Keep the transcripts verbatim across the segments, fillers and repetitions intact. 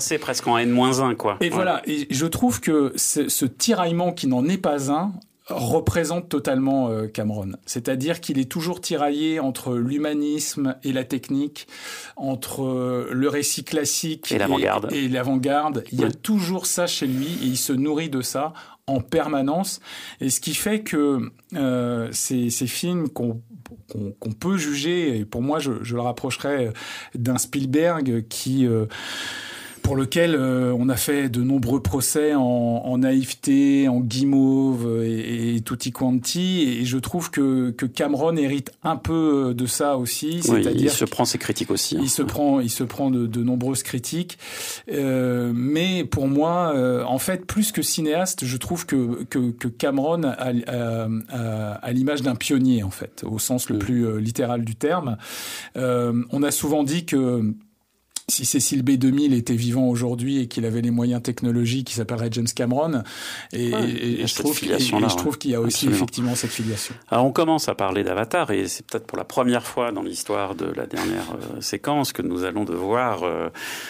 C'est presque en N moins un, quoi. Et ouais. Voilà, et je trouve que ce, ce tiraillement qui n'en est pas un représente totalement euh, Cameron. C'est-à-dire qu'il est toujours tiraillé entre l'humanisme et la technique, entre euh, le récit classique et, et l'avant-garde. Et, et l'avant-garde. Il y a ouais. toujours ça chez lui et il se nourrit de ça en permanence. Et ce qui fait que euh, ces, ces films qu'on, qu'on, qu'on peut juger, et pour moi, je, je le rapprocherais d'un Spielberg qui... Euh, pour lequel euh, on a fait de nombreux procès en, en naïveté, en guimauve et, et tutti quanti. Et je trouve que, que Cameron hérite un peu de ça aussi. Oui, c'est-à-dire il se prend ses critiques aussi. Il hein. se prend, il se prend de, de nombreuses critiques. Euh, mais pour moi, euh, en fait, plus que cinéaste, je trouve que, que, que Cameron a, a, a, a l'image d'un pionnier, en fait, au sens le mmh. plus euh, littéral du terme. Euh, on a souvent dit que si Cécile B deux mille était vivant aujourd'hui et qu'il avait les moyens technologiques, il s'appellerait James Cameron. Et, ouais, et, et je, trouve, et, et là, je trouve qu'il y a aussi absolument. effectivement cette filiation. Alors on commence à parler d'Avatar et c'est peut-être pour la première fois dans l'histoire de la dernière euh, séquence que nous allons devoir euh,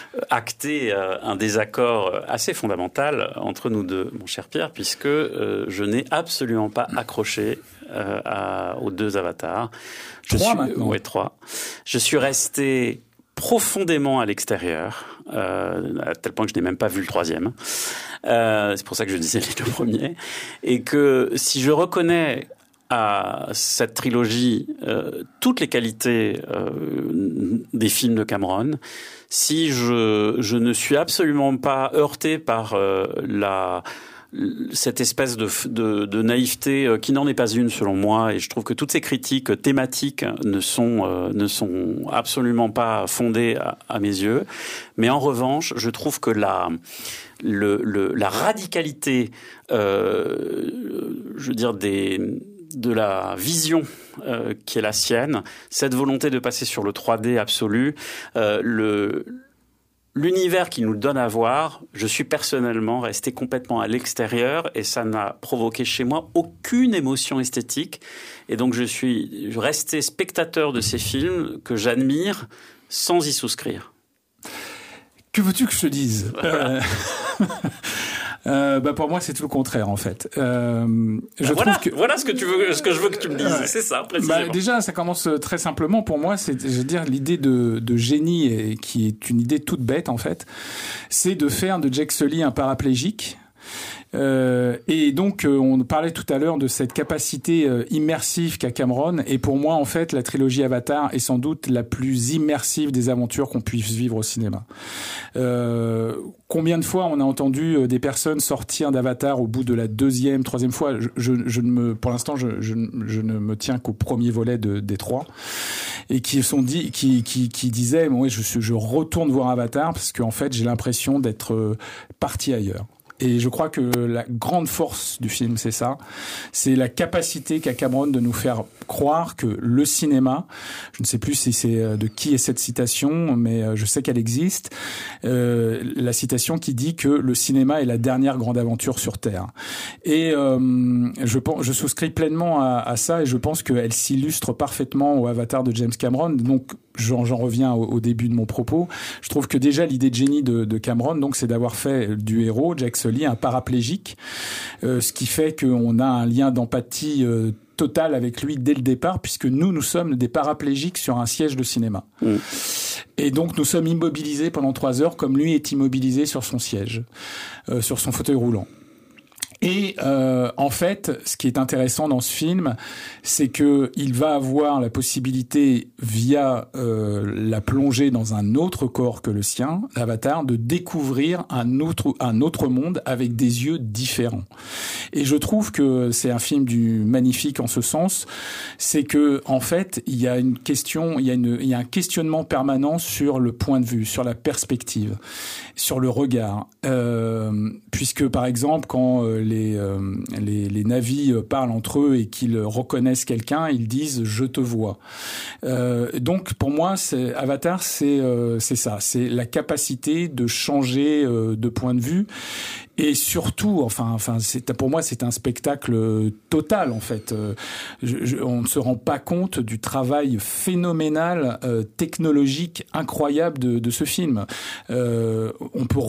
acter euh, un désaccord assez fondamental entre nous deux, mon cher Pierre, puisque euh, je n'ai absolument pas accroché euh, à, aux deux Avatars. Je trois suis, maintenant. Ouais, trois. Je suis resté profondément à l'extérieur, euh, à tel point que je n'ai même pas vu le troisième. Euh, c'est pour ça que je disais les deux premiers. Et que si je reconnais à cette trilogie euh, toutes les qualités euh, des films de Cameron, si je, je ne suis absolument pas heurté par euh, la... cette espèce de, de, de naïveté qui n'en est pas une selon moi, et je trouve que toutes ces critiques thématiques ne sont, euh, ne sont absolument pas fondées à, à mes yeux. Mais en revanche, je trouve que la, le, le, la radicalité, euh, je veux dire, des, de la vision euh, qui est la sienne, cette volonté de passer sur le trois D absolu, euh, le... L'univers qu'il nous donne à voir, je suis personnellement resté complètement à l'extérieur et ça n'a provoqué chez moi aucune émotion esthétique. Et donc je suis resté spectateur de ces films que j'admire sans y souscrire. Que veux-tu que je te dise ? euh... Euh, bah pour moi c'est tout le contraire en fait. Euh, je bah voilà, trouve que voilà ce que tu veux, ce que je veux que tu me dises, ouais. c'est ça précisément. Bah déjà ça commence très simplement pour moi, c'est je veux dire l'idée de, de génie et qui est une idée toute bête en fait, c'est de faire de Jake Sully un paraplégique. Euh, et donc euh, on parlait tout à l'heure de cette capacité euh, immersive qu'a Cameron, et pour moi en fait la trilogie Avatar est sans doute la plus immersive des aventures qu'on puisse vivre au cinéma. Euh, combien de fois on a entendu euh, des personnes sortir d'Avatar au bout de la deuxième, troisième fois, je, je, je ne me, pour l'instant je, je, je ne me tiens qu'au premier volet de, des trois, et qui sont dit, qui, qui, qui disaient bon, ouais, je, je retourne voir Avatar parce qu'en fait j'ai l'impression d'être euh, parti ailleurs. Et je crois que la grande force du film, c'est ça. C'est la capacité qu'a Cameron de nous faire croire que le cinéma, je ne sais plus si c'est de qui est cette citation, mais je sais qu'elle existe, euh, la citation qui dit que le cinéma est la dernière grande aventure sur Terre. Et euh, je, je souscris pleinement à, à ça, et je pense qu'elle s'illustre parfaitement au Avatar de James Cameron. Donc, J'en, j'en reviens au, au début de mon propos. Je trouve que déjà l'idée de génie de, de Cameron, donc, c'est d'avoir fait du héros, Jake Sully, un paraplégique, euh, ce qui fait qu'on a un lien d'empathie euh, total avec lui dès le départ, puisque nous, nous sommes des paraplégiques sur un siège de cinéma. Mmh. Et donc, nous sommes immobilisés pendant trois heures, comme lui est immobilisé sur son siège, euh, sur son fauteuil roulant. Et euh, en fait, ce qui est intéressant dans ce film, c'est que il va avoir la possibilité, via euh, la plongée dans un autre corps que le sien, l'Avatar, de découvrir un autre un autre monde avec des yeux différents. Et je trouve que c'est un film du magnifique en ce sens, c'est que en fait, il y a une question, il y a une il y a un questionnement permanent sur le point de vue, sur la perspective, sur le regard, euh, puisque par exemple quand euh, Les, euh, les, les navis parlent entre eux et qu'ils reconnaissent quelqu'un, ils disent « je te vois ». Euh, donc pour moi, c'est, Avatar, c'est, euh, c'est ça, c'est la capacité de changer euh, de point de vue. Et surtout, enfin, enfin, c'est, pour moi, c'est un spectacle total, en fait. Je, je, on ne se rend pas compte du travail phénoménal, euh, technologique, incroyable de, de ce film. Euh, on peut